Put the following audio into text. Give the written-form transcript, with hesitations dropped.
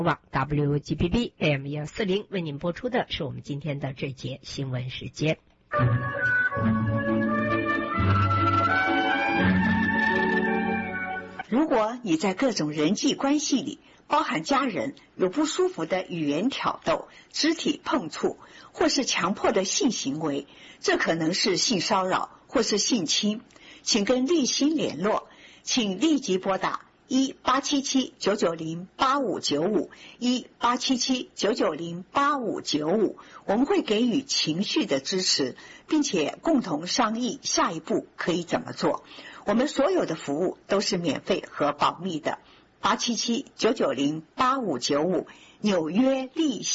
网 WGBB AM140为您播出的是我们今天的这节新闻时间。 如果你在各种人际关系里，包含家人，有不舒服的语言挑逗、肢体碰触或是强迫的性行为，这可能是性骚扰或是性侵，请跟立新联络，请立即拨打1-877-990-8595 1-877-990-8595，我们会给予情绪的支持，并且共同商议下一步可以怎么做。我们所有的服务都是免费和保密的。877-990-8595，纽约立新。